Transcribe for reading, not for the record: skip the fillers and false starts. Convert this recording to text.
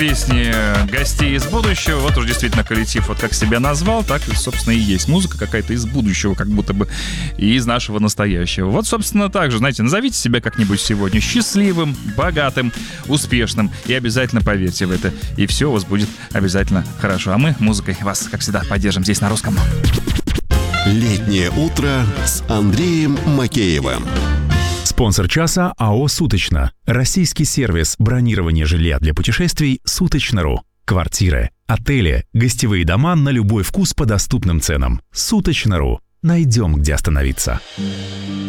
Песни гостей из будущего. Вот уж действительно коллектив, вот как себя назвал, так, собственно, и есть. Музыка какая-то из будущего, как будто бы, и из нашего настоящего. Вот, собственно, так же, знаете, назовите себя как-нибудь сегодня счастливым, богатым, успешным, и обязательно поверьте в это, и все у вас будет обязательно хорошо. А мы музыкой вас, как всегда, поддержим здесь на Русском. Летнее утро с Андреем Макеевым. Спонсор часа АО «Суточно». Российский сервис бронирования жилья для путешествий «Суточно.ру». Квартиры, отели, гостевые дома на любой вкус по доступным ценам. «Суточно.ру». Найдем, где остановиться.